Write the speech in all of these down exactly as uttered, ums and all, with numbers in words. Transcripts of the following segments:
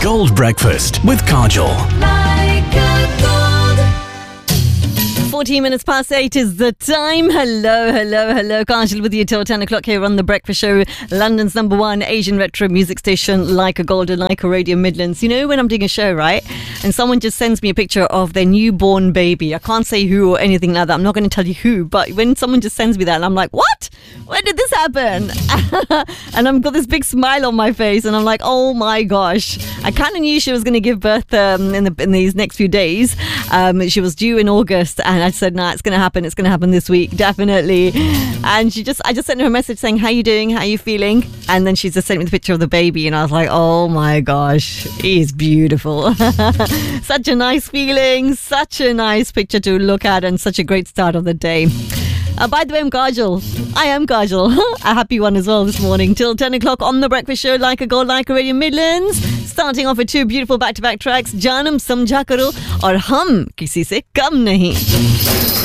Gold Breakfast with Kajol. Like a gold. fourteen minutes past eight is the time. Hello, hello, hello. Kajol with you till ten o'clock here on The Breakfast Show, London's number one Asian retro music station, Like a Gold and Like a Radio Midlands. You know when I'm doing a show, right? And someone just sends me a picture of their newborn baby. I can't say who or anything like that. I'm not going to tell you who. But when someone just sends me that, and I'm like, what? When did this happen? And I've got this big smile on my face. And I'm like, oh my gosh. I kind of knew she was going to give birth um, in, the, in these next few days. Um, she was due in August. And I said, nah, it's going to happen. It's going to happen this week. Definitely. And she just, I just sent her a message saying, how you doing? How you feeling? And then she just sent me the picture of the baby. And I was like, oh my gosh, he's beautiful. Such a nice feeling. Such a nice picture to look at. And such a great start of the day. Uh, by the way, I'm Kajol. I am Kajol. A happy one as well this morning. Till ten o'clock on The Breakfast Show, Like a Gold, Like a Radio Midlands. Starting off with two beautiful back-to-back tracks, Janam Samjha Karo और हम किसी से कम नहीं.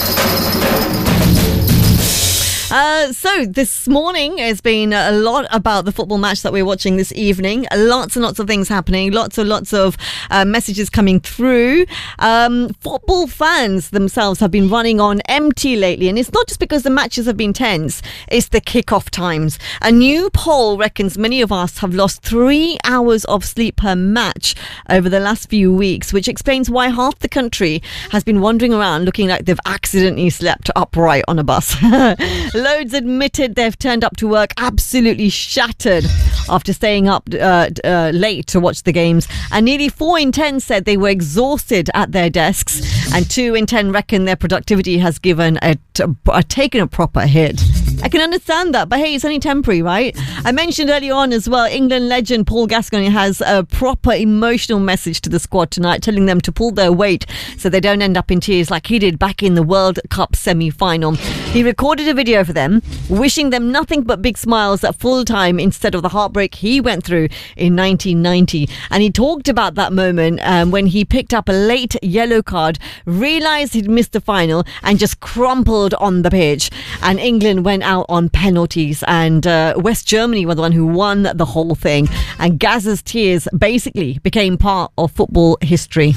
Uh, so this morning has been a lot about the football match that we're watching this evening. Lots and lots of things happening. Lots and lots of uh, messages coming through. Um, football fans themselves have been running on empty lately. And it's not just because the matches have been tense. It's the kickoff times. A new poll reckons many of us have lost three hours of sleep per match over the last few weeks, which explains why half the country has been wandering around looking like they've accidentally slept upright on a bus. Loads admitted they've turned up to work absolutely shattered after staying up uh, uh, late to watch the games. And nearly four in ten said they were exhausted at their desks. And two in ten reckon their productivity has given a, a taken a proper hit. I can understand that, but hey, it's only temporary, right? I mentioned earlier on as well, England legend Paul Gascoigne has a proper emotional message to the squad tonight, telling them to pull their weight so they don't end up in tears like he did back in the World Cup semi-final. He recorded a video for them, wishing them nothing but big smiles at full time instead of the heartbreak he went through in nineteen ninety. And he talked about that moment um, when he picked up a late yellow card, realised he'd missed the final and just crumpled on the pitch. And England went out on penalties, and uh, West Germany were the one who won the whole thing. And Gazza's tears basically became part of football history.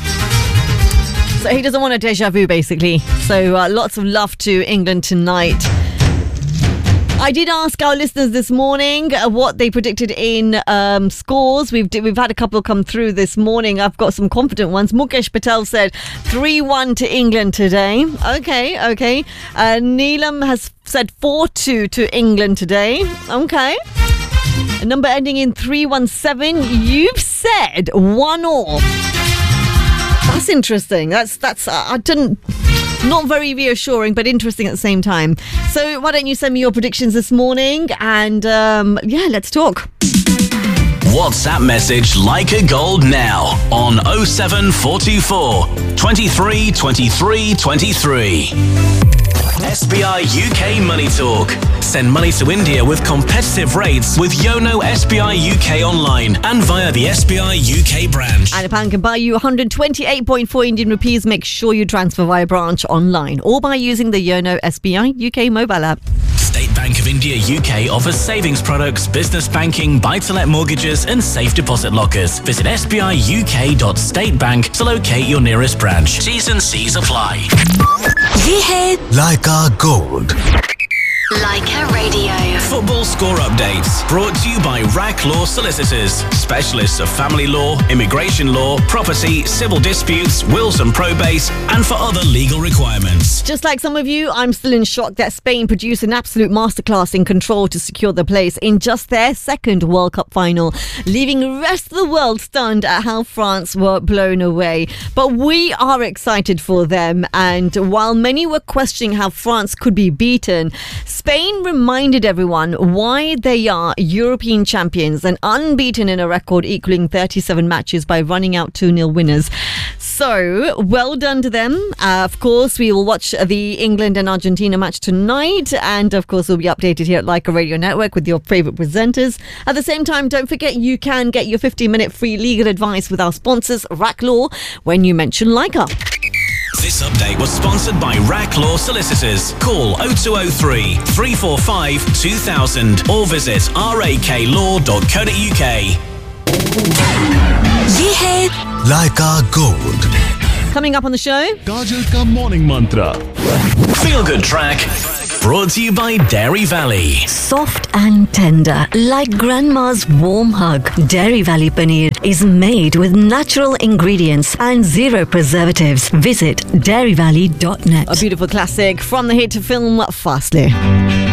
So he doesn't want a deja vu, basically. So uh, lots of love to England tonight. I did ask our listeners this morning uh, what they predicted in um, scores. We've we've had a couple come through this morning. I've got some confident ones. Mukesh Patel said three one to England today. Okay, okay. Uh, Neelam has said four two to England today. Okay. A number ending in three one seven. You've said one all. That's interesting. That's, that's uh, I didn't... Not very reassuring, but interesting at the same time. So why don't you send me your predictions this morning? And um, yeah, let's talk. WhatsApp message Like a Gold now on oh seven four two four, twenty-three twenty-three twenty-three. S B I U K Money Talk. Send money to India with competitive rates with Yono S B I U K online and via the S B I U K branch. And a pound can buy you one hundred twenty-eight point four Indian rupees. Make sure you transfer via branch online or by using the Yono S B I U K mobile app. State Bank of India U K offers savings products, business banking, buy-to-let mortgages and safe deposit lockers. Visit s b i u k dot state bank to locate your nearest branch. T's and C's apply. ये है Like a Gold. Leica Radio. Football score updates brought to you by R A C Law Solicitors, specialists of family law, immigration law, property, civil disputes, wills and probate, and for other legal requirements. Just like some of you, I'm still in shock that Spain produced an absolute masterclass in control to secure the place in just their second World Cup final, leaving the rest of the world stunned at how France were blown away. But we are excited for them, and while many were questioning how France could be beaten, Spain reminded everyone why they are European champions and unbeaten in a record equaling thirty-seven matches by running out two nil winners. So, well done to them. Uh, of course, we will watch the England and Argentina match tonight. And, of course, we'll be updated here at Leica Radio Network with your favourite presenters. At the same time, don't forget you can get your fifteen minute free legal advice with our sponsors, R A C Law, when you mention Leica. This update was sponsored by R A C Law Solicitors. Call oh two oh three, three four five, two thousand or visit r a k law dot co dot u k. ये है Laika Gold. Coming up on the show, Kajal ka morning mantra. Feel Good Track. Brought to you by Dairy Valley. Soft and tender, like grandma's warm hug. Dairy Valley Paneer is made with natural ingredients and zero preservatives. Visit dairy valley dot net. a beautiful classic from the hit film Fastly.